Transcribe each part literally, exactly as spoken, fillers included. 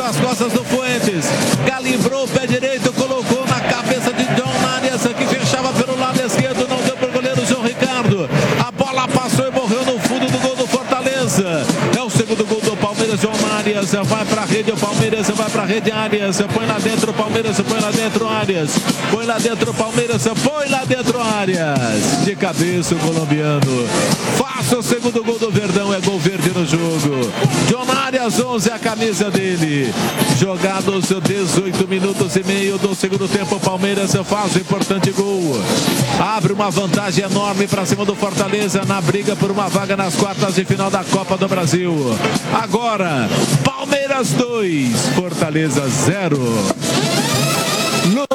pelas costas do Fuentes. Calibrou o pé direito, colocou na cabeça de John Arias, que fechava pelo lado esquerdo, não deu para o goleiro João Ricardo. A bola passou e morreu no fundo do gol do Fortaleza. É o segundo gol do Palmeiras. João Arias vai para a rede, o Palmeiras vai para a rede. Arias põe lá dentro, o Palmeiras põe lá dentro, Arias põe lá dentro, o Palmeiras põe lá dentro, Arias de cabeça o colombiano. Faça o segundo gol do Verdão, é gol verde no jogo. John Arias, onze, a camisa dele. Jogados dezoito minutos e meio do segundo tempo, o Palmeiras faz o importante gol. Abre uma vantagem enorme para cima do Fortaleza na briga por uma vaga nas quartas de final da Copa do Brasil. Agora, Palmeiras dois, Fortaleza zero. No...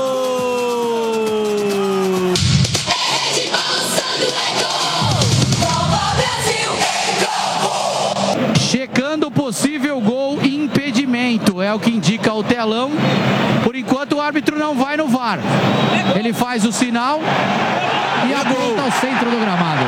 Checando o possível gol e impedimento, é o que indica o telão. Por enquanto o árbitro não vai no V A R. Ele faz o sinal e aponta ao centro do gramado.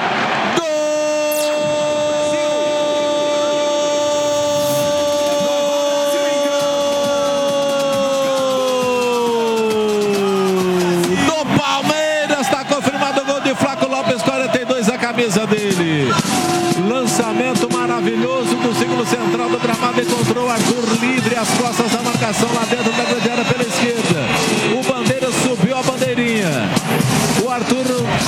Do Palmeiras, está confirmado o gol de Flaco Lopes, quarenta e dois, a camisa dele. Lançamento maravilhoso do círculo central do gramado, encontrou o Arthur livre, as costas da marcação lá dentro da grande área pela esquerda. O Bandeira subiu a bandeirinha. O Arthur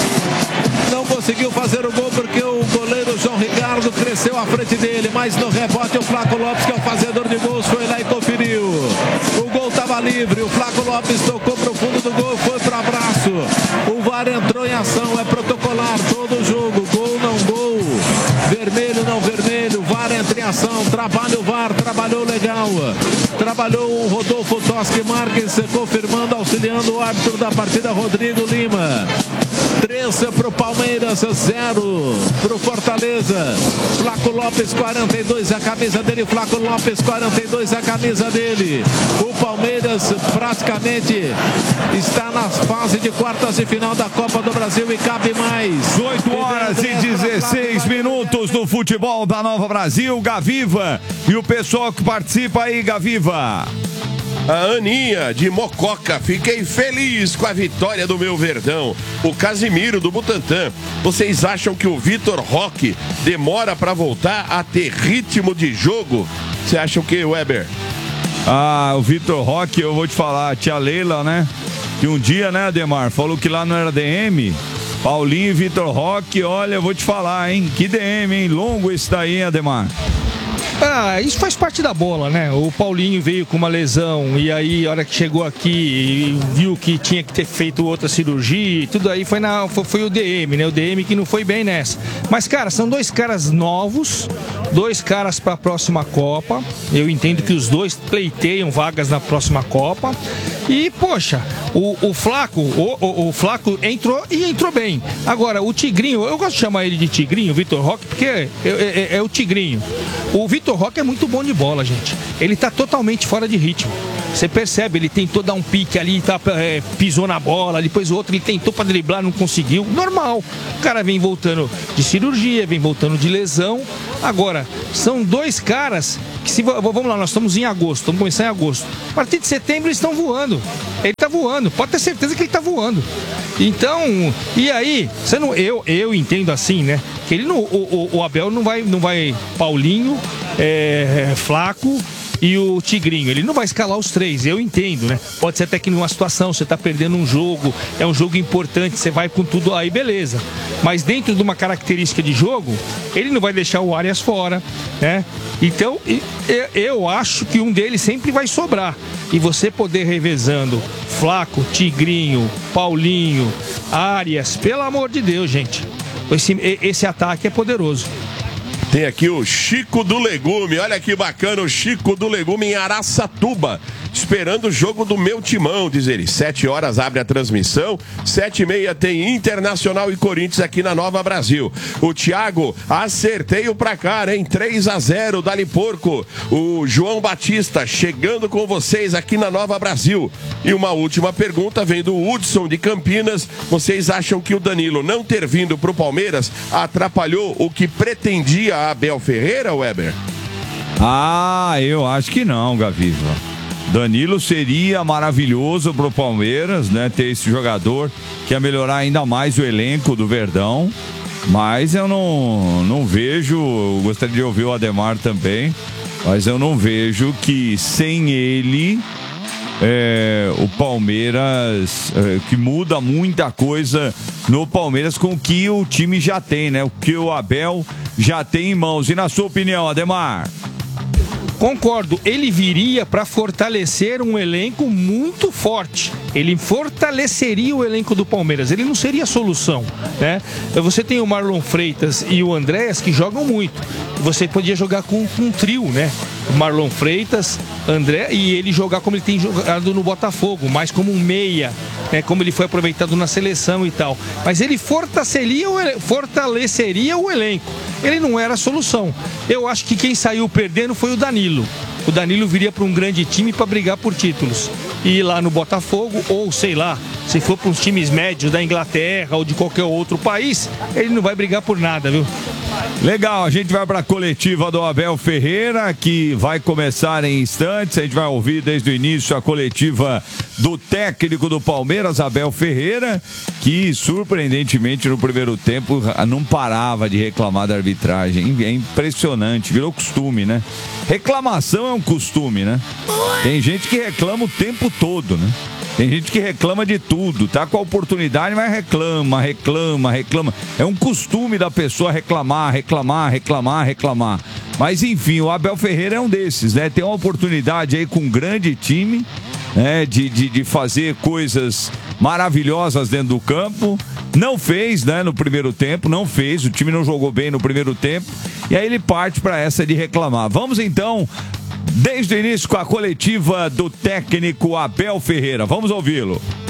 não conseguiu fazer o gol porque o goleiro João Ricardo cresceu à frente dele, mas no rebote o Flaco Lopes, que é o fazedor de gols, foi lá e conferiu. O gol estava livre, o Flaco Lopes tocou para o fundo do gol, foi para o abraço. O V A R entrou em ação, é protocolar todo o jogo, gol não gol, vermelho não vermelho, V A R entra em ação, trabalha o V A R, trabalhou legal, trabalhou o Rodolfo Toschi Marques, confirmando, auxiliando o árbitro da partida, Rodrigo Lima. três para o Palmeiras, zero para o Fortaleza. Flaco Lopes, quarenta e dois, a camisa dele. Flaco Lopes, quarenta e dois, a camisa dele. O Palmeiras praticamente está na fase de quartas de final da Copa do Brasil e cabe mais. oito horas e dezesseis minutos do futebol da Nova Brasil. Gaviva e o pessoal que participa aí, Gaviva. A Aninha de Mococa, fiquei feliz com a vitória do meu Verdão. O Casimiro do Butantã, vocês acham que o Vitor Roque demora para voltar a ter ritmo de jogo? Você acha o que, Weber? Ah, o Vitor Roque, eu vou te falar, a tia Leila, né? Que um dia, né, Ademar, falou que lá não era D M. Paulinho e Vitor Roque, olha, eu vou te falar, hein? Que D M, hein? Longo esse daí, hein, Ademar? Ah, isso faz parte da bola, né? O Paulinho veio com uma lesão e aí, a hora que chegou aqui e viu que tinha que ter feito outra cirurgia e tudo aí, foi, na, foi, foi o D M, né? O D M que não foi bem nessa. Mas, cara, são dois caras novos, dois caras para a próxima Copa. Eu entendo que os dois pleiteiam vagas na próxima Copa. E, poxa, o, o Flaco, o, o, o Flaco entrou e entrou bem. Agora, o Tigrinho, eu gosto de chamar ele de Tigrinho, Vitor Roque, porque é, é, é, é o Tigrinho. O Vitor Roque é muito bom de bola, gente. Ele tá totalmente fora de ritmo. Você percebe, ele tentou dar um pique ali, tá, é, pisou na bola, depois o outro ele tentou para driblar, não conseguiu. Normal. O cara vem voltando de cirurgia, vem voltando de lesão. Agora, são dois caras que, se, vamos lá, nós estamos em agosto, vamos começar em agosto. A partir de setembro eles estão voando. Ele tá voando, pode ter certeza que ele tá voando. Então, e aí, você não, eu, eu entendo assim, né? Que ele não, o, o, o Abel não vai, não vai Paulinho, é, Flaco e o Tigrinho. Ele não vai escalar os três, eu entendo, né? Pode ser até que numa situação, você tá perdendo um jogo, é um jogo importante, você vai com tudo aí, beleza. Mas dentro de uma característica de jogo, ele não vai deixar o Arias fora, né? Então, eu acho que um deles sempre vai sobrar. E você poder revezando Flaco, Tigrinho, Paulinho, Arias, pelo amor de Deus, gente. Esse, esse ataque é poderoso. Tem aqui o Chico do Legume, olha que bacana, o Chico do Legume em Araçatuba, esperando o jogo do meu timão, diz ele. Sete horas abre a transmissão, sete e meia tem Internacional e Corinthians aqui na Nova Brasil. O Thiago, acertei o placar, hein? três a zero, Dali Porco. O João Batista, chegando com vocês aqui na Nova Brasil. E uma última pergunta vem do Hudson de Campinas. Vocês acham que o Danilo não ter vindo pro Palmeiras atrapalhou o que pretendia a Abel Ferreira, Weber? Ah, eu acho que não, Gaviva. Danilo seria maravilhoso pro Palmeiras, né? Ter esse jogador que ia melhorar ainda mais o elenco do Verdão. Mas eu não, não vejo, eu gostaria de ouvir o Ademar também, mas eu não vejo que sem ele é, o Palmeiras, é, que muda muita coisa no Palmeiras com o que o time já tem, né? O que o Abel já tem em mãos. E na sua opinião, Ademar? Concordo, ele viria para fortalecer um elenco muito forte. Ele fortaleceria o elenco do Palmeiras. Ele não seria a solução, né? Você tem o Marlon Freitas e o Andréas que jogam muito. Você podia jogar com, com um trio, né? Marlon Freitas, André, e ele jogar como ele tem jogado no Botafogo, mais como um meia, né? Como ele foi aproveitado na seleção e tal. Mas ele fortaleceria o, fortaleceria o elenco. Ele não era a solução. Eu acho que quem saiu perdendo foi o Danilo. O Danilo viria para um grande time para brigar por títulos. E ir lá no Botafogo, ou sei lá, se for para uns times médios da Inglaterra ou de qualquer outro país, ele não vai brigar por nada, viu? Legal, a gente vai para a coletiva do Abel Ferreira, que vai começar em instantes. A gente vai ouvir desde o início a coletiva do técnico do Palmeiras, Abel Ferreira, que surpreendentemente no primeiro tempo não parava de reclamar da arbitragem. É impressionante, virou costume, né? Reclamação é um costume, né? Tem gente que reclama o tempo todo, né? Tem gente que reclama de tudo, tá com a oportunidade, mas reclama, reclama, reclama. É um costume da pessoa reclamar, reclamar, reclamar, reclamar. Mas enfim, o Abel Ferreira é um desses, né? Tem uma oportunidade aí com um grande time, né? De, de, de fazer coisas maravilhosas dentro do campo. Não fez, né? No primeiro tempo, não fez. O time não jogou bem no primeiro tempo. E aí ele parte para essa de reclamar. Vamos então... Desde o início com a coletiva do técnico Abel Ferreira. Vamos ouvi-lo.